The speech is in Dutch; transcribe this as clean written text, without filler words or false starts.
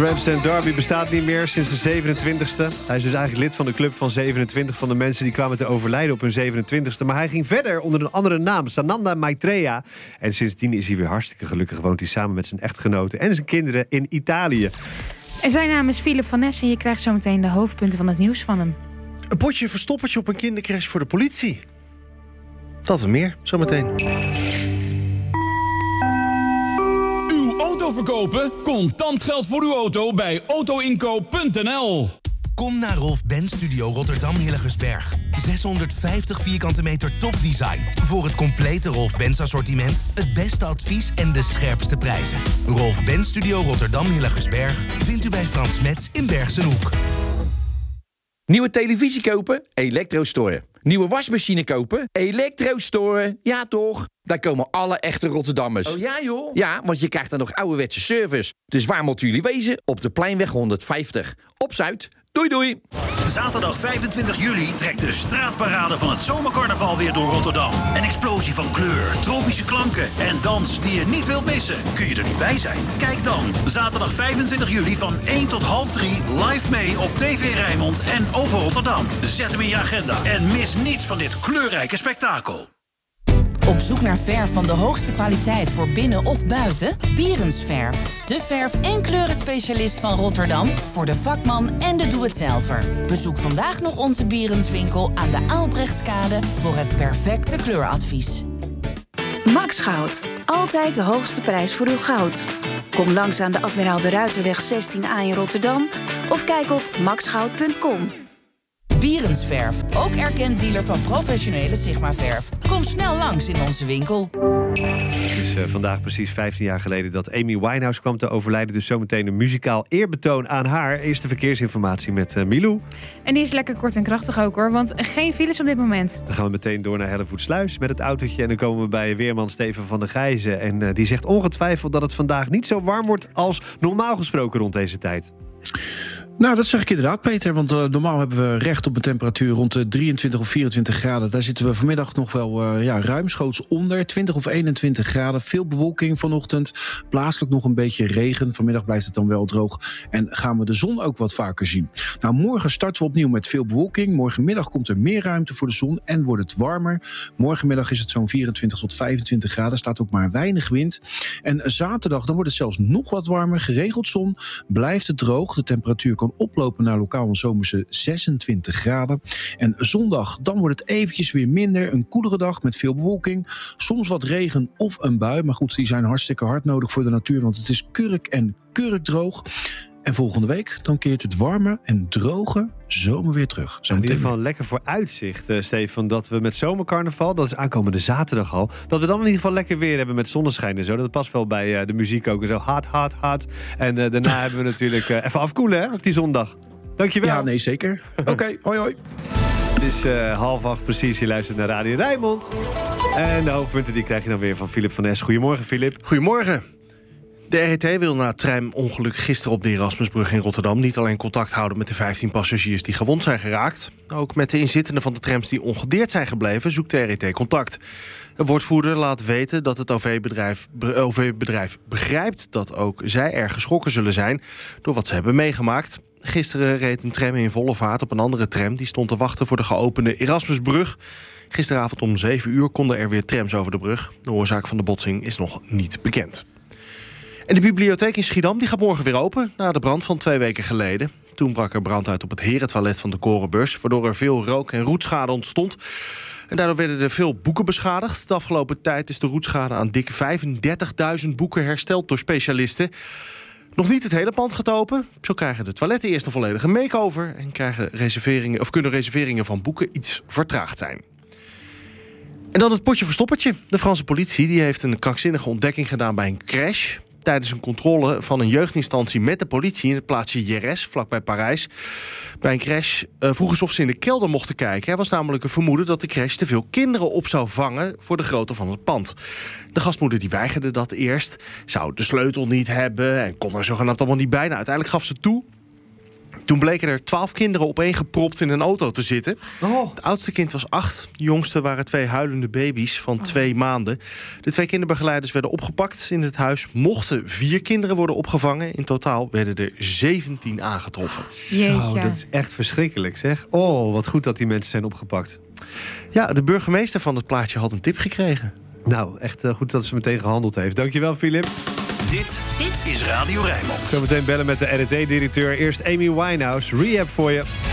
Ramsden Darby bestaat niet meer sinds de 27e. Hij is dus eigenlijk lid van de club van 27 van de mensen die kwamen te overlijden op hun 27e. Maar hij ging verder onder een andere naam, Sananda Maitreya. En sindsdien is hij weer hartstikke gelukkig. Woont hij samen met zijn echtgenote en zijn kinderen in Italië. En zijn naam is Philip van Ness en je krijgt zometeen de hoofdpunten van het nieuws van hem. Een potje verstoppertje op een kindercrash voor de politie. Dat en meer, zometeen. Auto verkopen? Contant geld voor uw auto bij autoinkoop.nl. Kom naar Rolf Benz Studio Rotterdam Hillegersberg. 650 vierkante meter topdesign. Voor het complete Rolf Benz assortiment, het beste advies en de scherpste prijzen. Rolf Benz Studio Rotterdam Hillegersberg vindt u bij Frans Metz in Bergsenhoek. Nieuwe televisie kopen? Elektrostore. Nieuwe wasmachine kopen? Elektrostore. Ja toch? Daar komen alle echte Rotterdammers. Oh ja joh? Ja, want je krijgt dan nog ouderwetse service. Dus waar moeten jullie wezen? Op de Pleinweg 150. Op Zuid. Doei doei. Zaterdag 25 juli trekt de straatparade van het zomercarnaval weer door Rotterdam. Een explosie van kleur, tropische klanken en dans die je niet wilt missen. Kun je er niet bij zijn? Kijk dan. Zaterdag 25 juli van 1 tot half 3 live mee op TV Rijnmond en Open Rotterdam. Zet hem in je agenda en mis niets van dit kleurrijke spektakel. Op zoek naar verf van de hoogste kwaliteit voor binnen of buiten? Bierens Verf. De verf- en kleurenspecialist van Rotterdam voor de vakman en de doe-het-zelver. Bezoek vandaag nog onze Bierenswinkel aan de Aalbrechtskade voor het perfecte kleuradvies. Max Goud. Altijd de hoogste prijs voor uw goud. Kom langs aan de Admiraal de Ruiterweg 16A in Rotterdam of kijk op maxgoud.com. Bierensverf, ook erkend dealer van professionele Sigma-verf. Kom snel langs in onze winkel. Het is vandaag precies 15 jaar geleden dat Amy Winehouse kwam te overlijden. Dus zometeen een muzikaal eerbetoon aan haar. Eerste verkeersinformatie met Milou. En die is lekker kort en krachtig ook hoor, want geen files op dit moment. Dan gaan we meteen door naar Hellevoetsluis met het autootje. En dan komen we bij weerman Steven van der Gijzen. En die zegt ongetwijfeld dat het vandaag niet zo warm wordt als normaal gesproken rond deze tijd. Nou, dat zeg ik inderdaad, Peter. Want normaal hebben we recht op een temperatuur rond de 23 of 24 graden. Daar zitten we vanmiddag nog wel ruimschoots onder. 20 of 21 graden. Veel bewolking vanochtend. Plaatselijk nog een beetje regen. Vanmiddag blijft het dan wel droog. En gaan we de zon ook wat vaker zien. Nou, morgen starten we opnieuw met veel bewolking. Morgenmiddag komt er meer ruimte voor de zon en wordt het warmer. Morgenmiddag is het zo'n 24 tot 25 graden. Staat ook maar weinig wind. En zaterdag dan wordt het zelfs nog wat warmer. Geregeld zon. Blijft het droog. De temperatuur kan oplopen naar lokaal een zomerse 26 graden. En zondag, dan wordt het eventjes weer minder. Een koelere dag met veel bewolking. Soms wat regen of een bui. Maar goed, die zijn hartstikke hard nodig voor de natuur. Want het is kurk en kurkdroog. En volgende week, dan keert het warme en droge zomer weer terug. In ieder geval lekker vooruitzicht, Stefan, dat we met zomercarnaval, dat is aankomende zaterdag al, dat we dan in ieder geval lekker weer hebben met zonneschijn en zo. Dat past wel bij de muziek ook en zo. Hard. En daarna hebben we natuurlijk even afkoelen hè, op die zondag. Dankjewel. Ja, nee, zeker. Oké, hoi. Het is 7:30 precies, je luistert naar Radio Rijnmond. En de hoofdpunten die krijg je dan weer van Philip van Ness. Goedemorgen, Philip. Goedemorgen. De RET wil na het treinongeluk gisteren op de Erasmusbrug in Rotterdam niet alleen contact houden met de 15 passagiers die gewond zijn geraakt. Ook met de inzittenden van de trams die ongedeerd zijn gebleven zoekt de RET contact. Een woordvoerder laat weten dat het OV-bedrijf begrijpt dat ook zij erg geschrokken zullen zijn door wat ze hebben meegemaakt. Gisteren reed een tram in volle vaart op een andere tram die stond te wachten voor de geopende Erasmusbrug. Gisteravond om 7 uur konden er weer trams over de brug. De oorzaak van de botsing is nog niet bekend. En de bibliotheek in Schiedam die gaat morgen weer open na de brand van 2 weken geleden. Toen brak er brand uit op het herentoilet van de Korenbeurs, waardoor er veel rook- en roetschade ontstond. En daardoor werden er veel boeken beschadigd. De afgelopen tijd is de roetschade aan dik 35.000 boeken hersteld door specialisten. Nog niet het hele pand gaat open. Zo krijgen de toiletten eerst een volledige make-over en kunnen reserveringen van boeken iets vertraagd zijn. En dan het potje verstoppertje. De Franse politie die heeft een krankzinnige ontdekking gedaan bij een crash. Tijdens een controle van een jeugdinstantie met de politie in het plaatsje Jerez, vlakbij Parijs. Bij een crash vroegen ze of ze in de kelder mochten kijken. Er was namelijk een vermoeden dat de crash te veel kinderen op zou vangen voor de grootte van het pand. De gastmoeder die weigerde dat eerst, zou de sleutel niet hebben en kon er zogenaamd allemaal niet bij. Nou, uiteindelijk gaf ze toe. Toen bleken er 12 kinderen opeengepropt in een auto te zitten. Oh. Het oudste kind was 8. De jongste waren 2 huilende baby's van 2 maanden. De 2 kinderbegeleiders werden opgepakt. In het huis mochten 4 kinderen worden opgevangen. In totaal werden er 17 aangetroffen. Jeetje. Zo, dat is echt verschrikkelijk, zeg. Oh, wat goed dat die mensen zijn opgepakt. Ja, de burgemeester van het plaatsje had een tip gekregen. Nou, echt goed dat ze meteen gehandeld heeft. Dankjewel, Filip. Dit is Radio Rijnmond. Zo meteen bellen met de RET-directeur. Eerst Amy Winehouse, Rehab voor je.